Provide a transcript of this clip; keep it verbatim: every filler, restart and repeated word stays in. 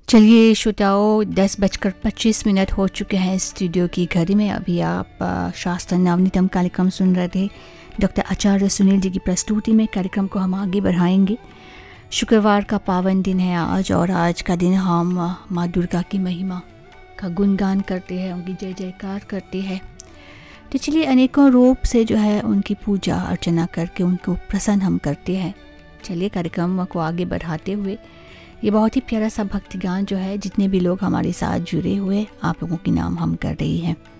चलिए श्रोताओं, दस बजकर पच्चीस मिनट हो चुके हैं स्टूडियो की घड़ी में। अभी आप आ, शास्त्र नवनीतम कार्यक्रम सुन रहे थे डॉक्टर आचार्य सुनील जी की प्रस्तुति में। कार्यक्रम को हम आगे बढ़ाएंगे। शुक्रवार का पावन दिन है आज, और आज का दिन हम माँ दुर्गा की महिमा का गुणगान करते हैं, उनकी जय जयकार करते हैं। तो चलिए अनेकों रूप से जो है उनकी पूजा अर्चना करके उनको प्रसन्न हम करते हैं। चलिए कार्यक्रम को आगे बढ़ाते हुए ये बहुत ही प्यारा सा भक्ति गान जो है, जितने भी लोग हमारे साथ जुड़े हुए आप लोगों के नाम हम कर रही हैं।